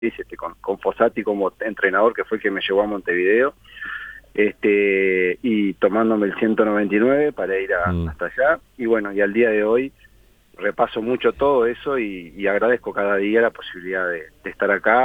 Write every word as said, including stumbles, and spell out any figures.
este, con, con Fossati como entrenador, que fue el que me llevó a Montevideo, este, y tomándome el ciento noventa y nueve para ir a, Mm. hasta allá, y bueno, y al día de hoy repaso mucho todo eso y, y agradezco cada día la posibilidad de, de estar acá.